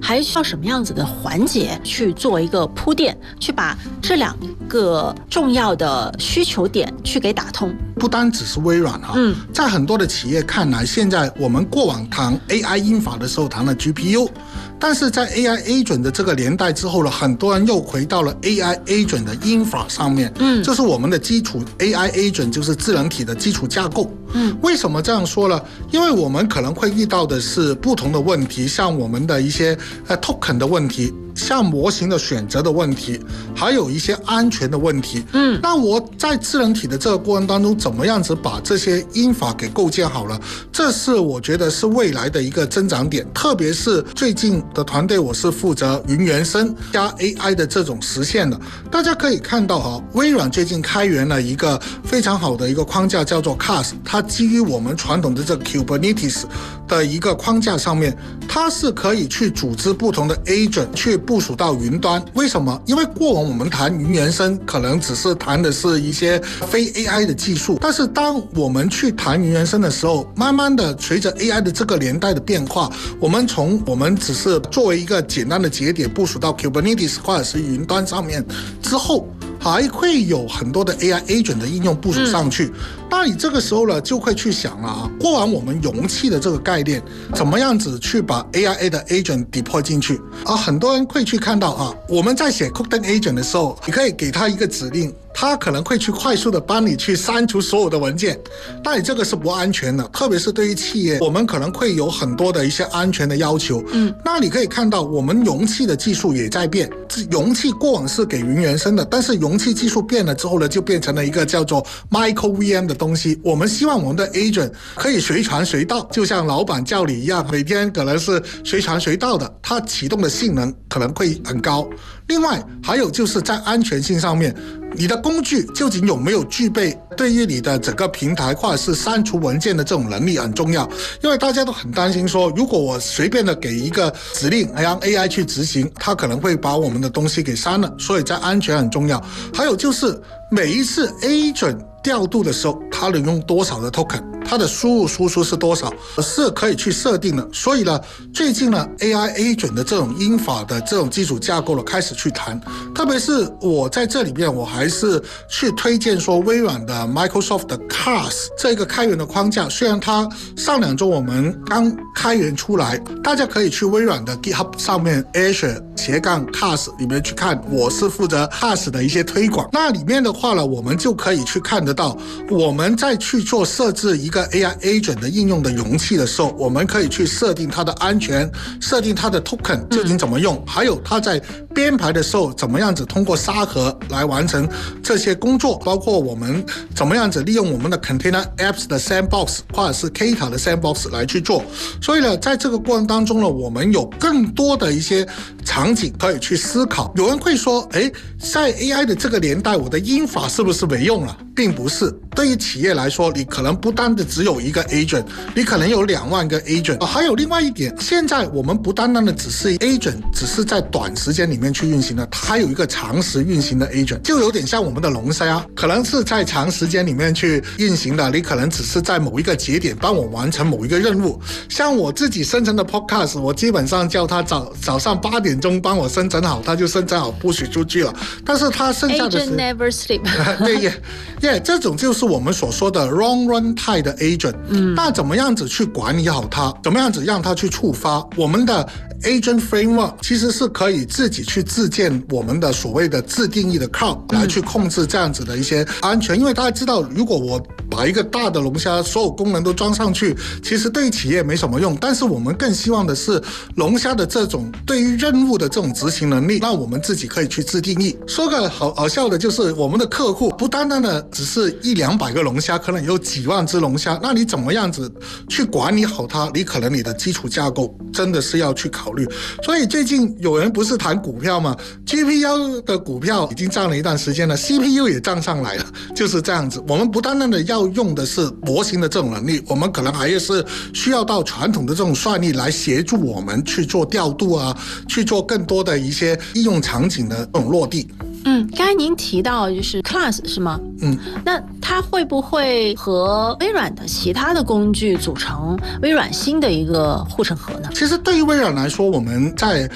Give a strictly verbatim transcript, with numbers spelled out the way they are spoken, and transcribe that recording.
还需要什么样子的环节去做一个铺垫，去把这两个重要的需求点去给打通？ 不单只是微软哈、嗯，在很多的企业看来，现在我们过往谈 A I 英法的时候谈了 G P U， 但是在 A I agent 的这个年代之后呢，很多人又回到了 A I agent 的英法上面，嗯，这是我们的基础 A I agent 就是智能体的基础架构。嗯，为什么这样说呢？因为我们可能会遇到的是不同的问题，像我们的一些呃 token 的问题，像模型的选择的问题，还有一些安全的问题。嗯，那我在智能体的这个过程当中，怎么样子把这些英法给构建好了？这是我觉得是未来的一个增长点，特别是最近的团队，我是负责云原生加 A I 的这种实现的。大家可以看到哈，微软最近开源了一个非常好的一个框架，叫做 C A S， 它基于我们传统的这个 Kubernetes 的一个框架上面，它是可以去组织不同的 agent 去部署到云端。为什么？因为过往我们谈云原生可能只是谈的是一些非 A I 的技术，但是当我们去谈云原生的时候，慢慢的随着 A I 的这个年代的变化，我们从我们只是作为一个简单的节点部署到 Kubernetes 或者是云端上面之后，还会有很多的 A I agent 的应用部署上去。嗯，那你这个时候呢，就会去想了啊，过往我们容器的这个概念，怎么样子去把 A I 的 agent deploy 进去啊？很多人会去看到啊，我们在写 Code agent 的时候，你可以给他一个指令，他可能会去快速的帮你去删除所有的文件，但你这个是不安全的，特别是对于企业，我们可能会有很多的一些安全的要求。嗯，那你可以看到，我们容器的技术也在变，容器过往是给云原生的，但是容器技术变了之后呢，就变成了一个叫做 Micro V M 的东西。我们希望我们的 agent 可以随传随到，就像老板叫你一样，每天可能是随传随到的，它启动的性能可能会很高。另外还有就是在安全性上面，你的工具究竟有没有具备对于你的整个平台或者是删除文件的这种能力很重要。因为大家都很担心说，如果我随便的给一个指令让 A I 去执行，它可能会把我们的东西给删了，所以在安全很重要。还有就是每一次 agent 调度的时候，它能用多少的 token， 它的输入输出是多少，是可以去设定的。所以呢，最近呢 A I agent 的这种英法的这种基础架构了开始去谈，特别是我在这里面我还是去推荐说微软的 Microsoft 的 C A S 这个开源的框架，虽然它上两周我们刚开源出来，大家可以去微软的 GitHub 上面 Azure 斜杠 C A S 里面去看，我是负责 C A S 的一些推广。那里面的话呢，我们就可以去看得到，我们在去做设置一个 A I agent 的应用的容器的时候，我们可以去设定它的安全，设定它的 token 究竟怎么用，还有它在编排的时候怎么样子通过沙盒来完成这些工作，包括我们怎么样子利用我们的 Container Apps 的 Sandbox 或者是 Kata 的 Sandbox 来去做。所以呢，在这个过程当中呢，我们有更多的一些场景可以去思考。有人会说，诶，在 A I 的这个年代，我的英法是不是没用了？并不是。对于企业来说，你可能不单的只有一个 agent， 你可能有两万个 agent。还有另外一点，现在我们不单单的只是 agent， 只是在短时间里面去运行的，它还有一个长时运行的 agent， 就有点像我们的龙虾，可能是在长时间里面去运行的，你可能只是在某一个节点帮我完成某一个任务。像我自己生成的 podcast， 我基本上叫他早早上八点钟帮我生成好，他就生成好 push 出去了。但是他剩下的是 agent never sleep 对耶耶，这种就是我们所说的 long run time 的 agent。嗯，那怎么样子去管理好它？怎么样子让它去触发？我们的 agent framework 其实是可以自己去自建我们的所谓的自定义的 cloud 来去控制这样子的一些安全。因为大家知道，如果我把一个大的龙虾所有功能都装上去，其实对企业没什么用。但是我们更希望的是龙虾的这种对于任务的这种执行能力，让我们自己可以去自定义。说个好好笑的，就是我们的客户不单单的只是一两百个龙虾，可能有几万只龙虾，那你怎么样子去管理好它？你可能你的基础架构真的是要去考虑。所以最近有人不是谈股票吗？ G P U 的股票已经涨了一段时间了， C P U 也涨上来了，就是这样子。我们不单单的要用的是模型的这种能力，我们可能还是需要到传统的这种算力来协助我们去做调度啊，去做更多的一些应用场景的这种落地。 嗯，刚才您提到就是 C A S 是吗？嗯，那它会不会和微软的其他的工具组成微软新的一个护城河呢？ 其实对于微软来说，我们在